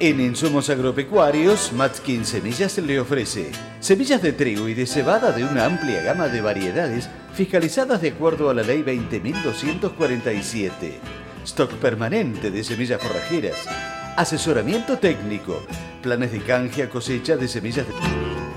En Insumos Agropecuarios, Matskin Semillas le ofrece semillas de trigo y de cebada de una amplia gama de variedades fiscalizadas de acuerdo a la Ley 20.247. Stock permanente de semillas forrajeras, asesoramiento técnico, planes de canje a cosecha de semillas de...